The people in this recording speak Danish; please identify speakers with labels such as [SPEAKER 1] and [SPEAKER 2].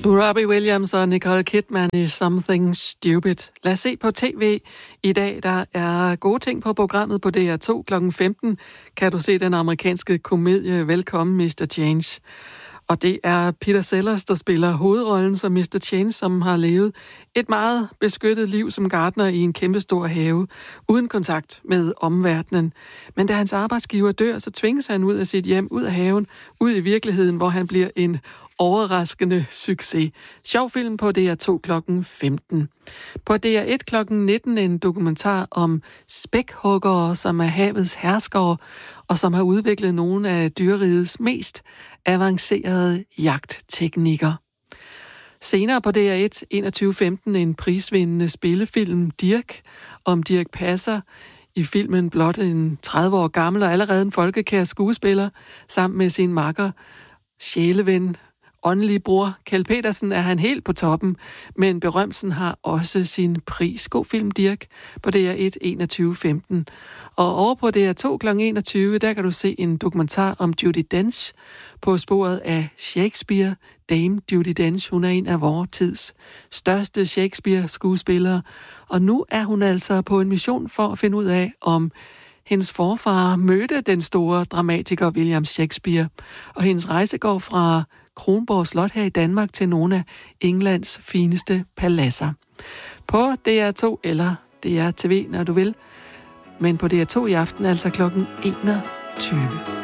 [SPEAKER 1] Robbie Williams og Nicole Kidman i Something Stupid. Lad os se på tv i dag. Der er gode ting på programmet på DR2 kl. 15. Kan du se den amerikanske komedie Velkommen Mr. Change. Og det er Peter Sellers, der spiller hovedrollen som Mr. Change, som har levet et meget beskyttet liv som gartner i en kæmpestor have, uden kontakt med omverdenen. Men da hans arbejdsgiver dør, så tvinges han ud af sit hjem, ud af haven, ud i virkeligheden, hvor han bliver en overraskende succes. Sjov film på DR2 kl. 15. På DR1 kl. 19 en dokumentar om spækhuggere, som er havets herskere, og som har udviklet nogle af dyrerigets mest avancerede jagtteknikker. Senere på DR1 21.15 en prisvindende spillefilm Dirch om Dirch Passer. I filmen blot en 30 år gammel og allerede en folkekær skuespiller, sammen med sin makker, sjæleven, åndelige bror Kjeld Petersen er han helt på toppen, men berømmelsen har også sin pris. God film Dirch på DR1 21.15. Og over på DR2 kl. 21, der kan du se en dokumentar om Judi Dench på sporet af Shakespeare. Dame Judi Dench, hun er en af vores tids største Shakespeare-skuespillere, og nu er hun altså på en mission for at finde ud af, om hendes forfar mødte den store dramatiker William Shakespeare, og hendes rejse går fra Kronborg Slot her i Danmark til nogle af Englands fineste paladser. På DR2 eller DR TV, når du vil, men på DR2 i aften altså kl. 21.